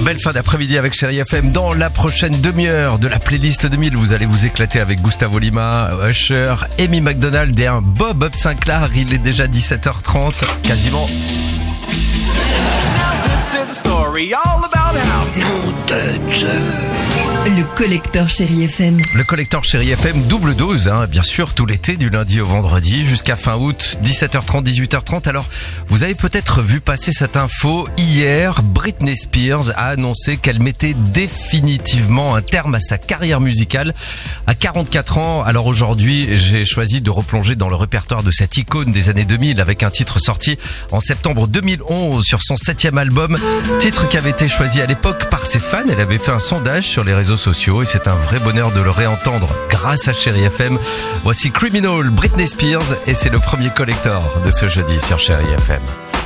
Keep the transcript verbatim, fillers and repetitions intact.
Belle fin d'après-midi avec Chérie F M. Dans la prochaine demi-heure de la playlist deux mille, vous allez vous éclater avec Gustavo Lima, Usher, Amy McDonald et un Bob Up Sinclair. Il est déjà dix-sept heures trente, quasiment. Le collecteur Chérie F M. Le collecteur Chérie F M, double dose, hein, bien sûr, tout l'été, du lundi au vendredi, jusqu'à fin août, dix-sept heures trente, dix-huit heures trente. Alors, vous avez peut-être vu passer cette info. Hier, Britney Spears a annoncé qu'elle mettait définitivement un terme à sa carrière musicale à quarante-quatre ans. Alors aujourd'hui, j'ai choisi de replonger dans le répertoire de cette icône des années deux mille avec un titre sorti en septembre deux mille onze sur son septième album. Titre qui avait été choisi à l'époque par ses fans. Elle avait fait un sondage sur les réseaux sociaux et c'est un vrai bonheur de le réentendre grâce à Chérie F M. Voici Criminal, Britney Spears, et c'est le premier collector de ce jeudi sur Chérie F M.